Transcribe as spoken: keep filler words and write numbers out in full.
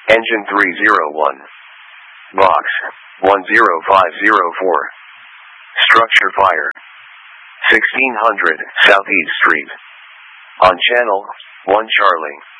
Engine three zero one. Box one zero five zero four. Structure fire. sixteen hundred Southeast Street. On channel one Charlie.